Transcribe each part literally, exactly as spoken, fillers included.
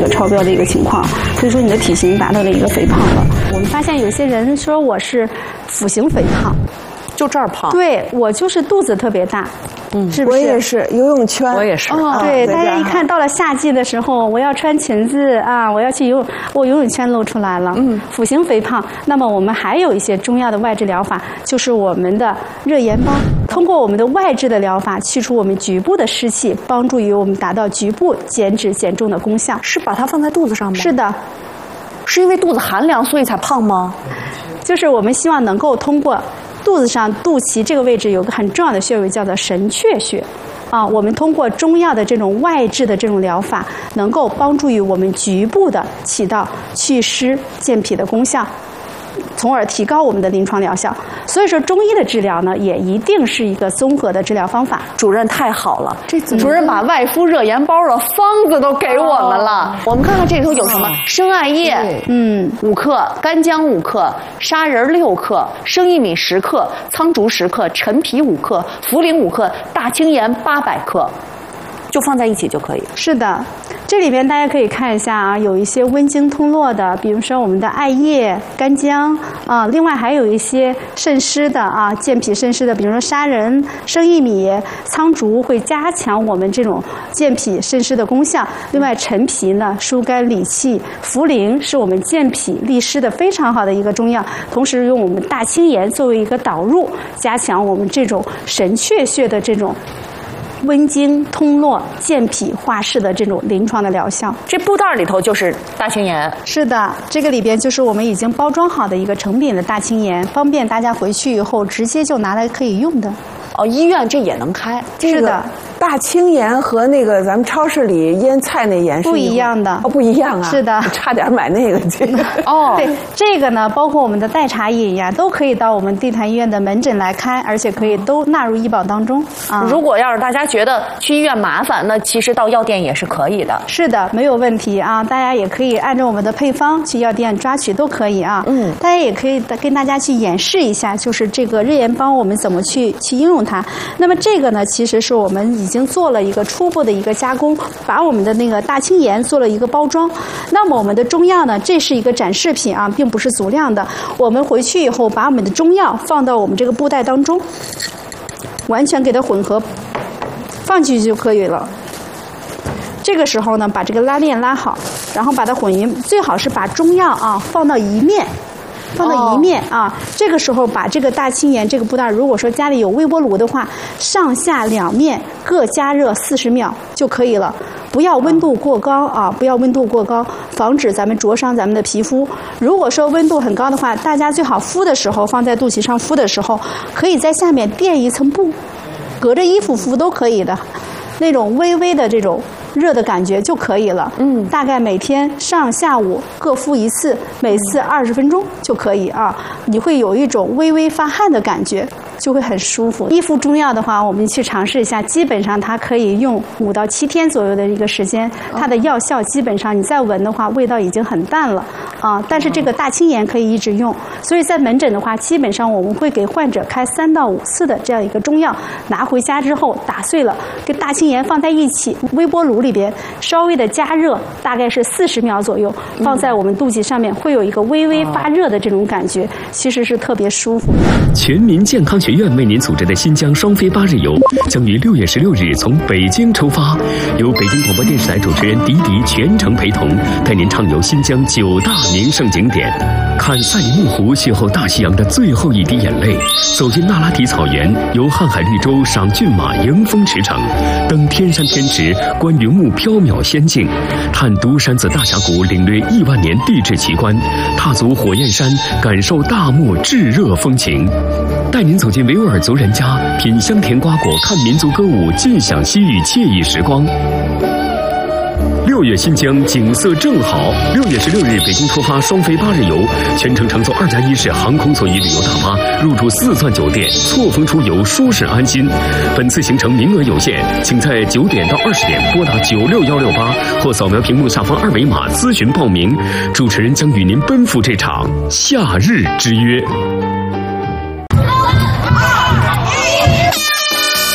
个超标的一个情况，所以说你的体型达到了一个肥胖了。我们发现有些人说我是腹型肥胖， 就这儿胖。 对，我就是肚子特别大。嗯，是不是？ 我也是游泳圈， 我也是。 哦，对，大家一看到了夏季的时候，我要穿裙子啊，我要去游泳，我游泳圈露出来了。嗯，腹型肥胖。那么我们还有一些中药的外治疗法，就是我们的热盐包，通过我们的外治的疗法，去除我们局部的湿气，帮助于我们达到局部减脂减重的功效。 是把它放在肚子上吗？ 是的。 是因为肚子寒凉所以才胖吗？ 就是我们希望能够通过肚子上肚脐这个位置有个很重要的穴位叫做神阙穴，啊，我们通过中药的这种外治的这种疗法，能够帮助于我们局部的起到祛湿健脾的功效，从而提高我们的临床疗效。所以说中医的治疗呢，也一定是一个综合的治疗方法。 主任太好了，这主任把外敷热盐包的方子都给我们了。哦、我们看看这里头有什么：生艾叶，嗯，五克；干姜五克；砂仁六克；生薏米十克；苍术十克；陈皮五克；茯苓五克；大青盐八百克。就放在一起就可以。 是的，这里边大家可以看一下啊，有一些温经通络的，比如说我们的艾叶、干姜啊，另外还有一些渗湿的啊，健脾渗湿的，比如说砂仁、生薏米、苍术会加强我们这种健脾渗湿的功效。另外陈皮呢，疏肝理气；茯苓是我们健脾利湿的非常好的一个中药，同时用我们大青盐作为一个导入，加强我们这种神阙穴的这种温经通络、健脾化湿的这种临床的疗效。 这布袋里头就是大青盐。 是的，这个里边就是我们已经包装好的一个成品的大青盐，方便大家回去以后直接就拿来可以用的。 哦，医院这也能开。 是的。 大青盐和那个咱们超市里腌菜那盐是不一样的。 哦，不一样啊。 是的， 差点买那个去。 哦，对，这个呢，包括我们的代茶饮呀，都可以到我们地坛医院的门诊来开，而且可以都纳入医保当中啊。 如果要是大家觉得去医院麻烦，那其实到药店也是可以的。 是的，没有问题啊，大家也可以按照我们的配方去药店抓取都可以啊。嗯，大家也可以跟大家去演示一下，就是这个热盐包我们怎么去去应用它。那么这个呢，其实是我们已经做了一个初步的一个加工，把我们的那个大青盐做了一个包装。那么我们的中药呢，这是一个展示品啊，并不是足量的。我们回去以后把我们的中药放到我们这个布袋当中，完全给它混合放进去就可以了。这个时候呢，把这个拉链拉好，然后把它混匀，最好是把中药啊放到一面。放到一面啊，这个时候把这个大青盐这个布袋，如果说家里有微波炉的话，上下两面各加热四十秒就可以了，不要温度过高啊，不要温度过高，防止咱们灼伤咱们的皮肤。如果说温度很高的话，大家最好敷的时候，放在肚脐上敷的时候，可以在下面垫一层布，隔着衣服敷都可以的，那种微微的这种热的感觉就可以了。嗯，大概每天上下午各敷一次，每次二十分钟就可以啊。你会有一种微微发汗的感觉，就会很舒服。一服中药的话，我们去尝试一下，基本上它可以用五到七天左右的一个时间，它的药效基本上你再闻的话，味道已经很淡了啊。但是这个大青盐可以一直用，所以在门诊的话，基本上我们会给患者开三到五次的这样一个中药，拿回家之后打碎了，跟大青盐放在一起，微波炉里边稍微的加热，大概是四十秒左右，放在我们肚脐上面，会有一个微微发热的这种感觉，其实是特别舒服。 全民健康学院为您组织的新疆双飞八日游将于六月十六日从北京出发，由北京广播电视台主持人迪迪全程陪同，带您畅游新疆九大名胜景点，看赛里木湖邂逅大西洋的最后一滴眼泪，走进那拉提草原，游瀚海绿洲赏骏马迎风驰骋，登天山天池观云雾缥缈仙境，探独山子大峡谷领略亿万年地质奇观，踏足火焰山感受大漠炙热风情，带您走进维吾尔族人家，品香甜瓜果，看民族歌舞，尽享西域惬意时光。六月新疆景色正好，六月十六日北京出发双飞八日游，全程乘坐二加一式航空座椅旅游大巴，入住四钻酒店，错峰出游，舒适安心。本次行程名额有限，请在九点到二十点拨打九六幺六八或扫描屏幕下方二维码咨询报名。主持人将与您奔赴这场夏日之约。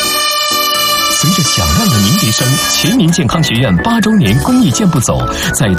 随着响亮的鸣笛声，全民健康学院八周年公益健步走在